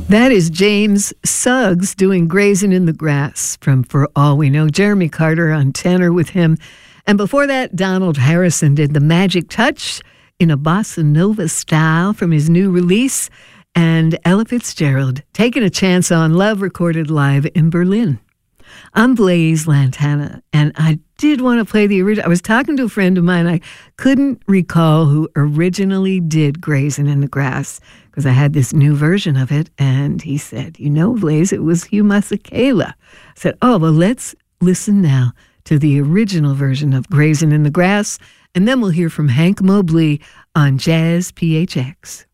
That is James Suggs doing Grazing in the Grass from For All We Know. Jeremy Carter on tenor with him. And before that, Donald Harrison did The Magic Touch in a bossa nova style from his new release. And Ella Fitzgerald taking a chance on Love, recorded live in Berlin. I'm Blaise Lantana, and I did want to play the original. I was talking to a friend of mine. I couldn't recall who originally did Grazing in the Grass because I had this new version of it, and he said, Blaise, it was Hugh Masekela. I said, well, let's listen now to the original version of Grazing in the Grass, and then we'll hear from Hank Mobley on Jazz PHX.